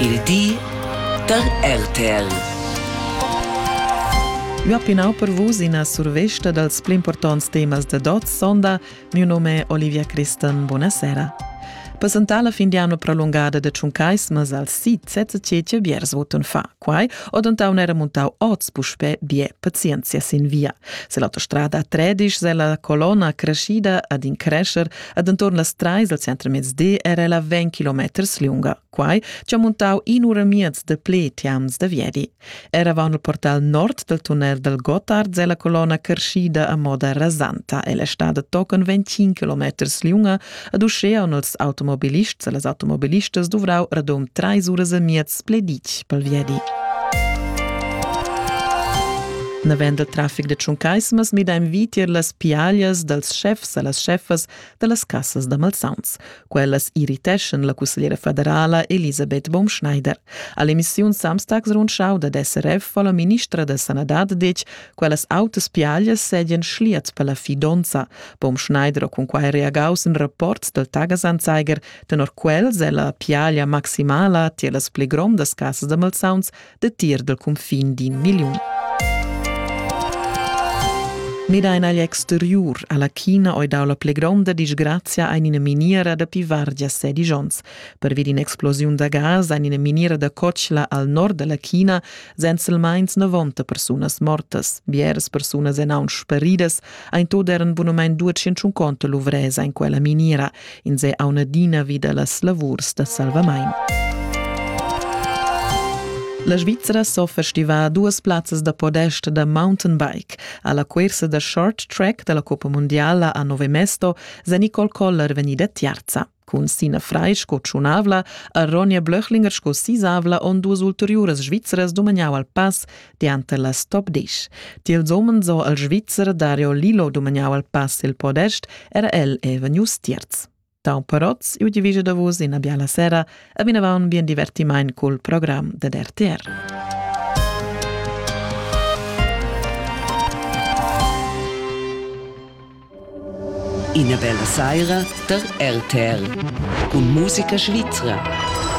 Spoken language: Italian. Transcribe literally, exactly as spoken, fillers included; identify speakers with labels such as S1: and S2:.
S1: Il di der R T L.
S2: Io appinau per vus in a survesta dels pli importants temas de dot sonda. Mio nome è Olivia Christen. Buonasera. Passantà la fin di anno prolungada de Ciuncais, mas al sit setze cece biers voten fa. Quai, odentau n'era montau oz puspe bie pazienzia sin via. Se l'autostrada a tredisch, se la colonna crescida ad in crescer, ad intorno las trais al centro mezd era la venti chilometers lunga. Quai, c'ha montau in ura miez de ple tiams de viedi. Era van il portal nord del tunnel del Gotthard, se la colonna crescida a moda rasanta. Ella stada tocan venticinque chilometers lunga, ad uscea els automobilists e les automobilistas dovrau radom trais uras e miez pledic pel viedi. Navend il traffic de Ciuncais, mas mi da invitir las piaglias dels chefs e las chefas de las cassas de Malsauns. Quellas irriteschen la consigliera federala Elisabeth Baumschneider. All'emissiun samstags rundschau de S R F la ministra de Sanidad dic quellas autas piaglias sedien schliet per la fidonza. Baumschneider o con quai reagaus in rapports del Tagesanzeiger tenor quels e la piaglia maximala tie las pli grondas cassas de Malsauns de tir del confin d'in miliun. Mida in agli exterior, alla China oi dau la plegronda disgrazia ein ina miniera da Pivardia sedi gions. Per vid in explosiun da gas ein ina miniera da Kochla al nord della China, senselmeins novanta persunas mortas. Bieres persunas en aun sparidas, ein tod eren bunomein duecentocinquanta luvres in quella miniera, in se auna dina vida las lavurs da salvamain. La Svizzera so festiva duas plazzas da podest da mountain bike. Alla corsa da short track della Coppa Mondiala a Nove Mesto, se Nicole Koller venida tiarza. Con Sina Freisch co Ciunavla, a Ronja Blöchlinger co Sisavla on duas ulteriores svizzeras domaniau al pass diante la top dieci. Tiel zomen so al Svizzer Dario Lilo domaniau al pass il podest era el evenius tierz. Tau paroz, io divise da vos in abia la sera, e vinavon bien divertimain col program de R T R.
S1: In a bella sera der R T L. Con musica svizzera.